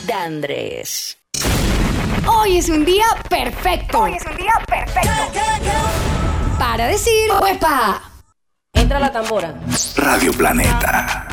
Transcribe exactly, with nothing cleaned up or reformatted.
Dandres. Hoy es un día perfecto. Hoy es un día perfecto. Para decir, ¡Uepa! Entra la tambora. Radio Planeta.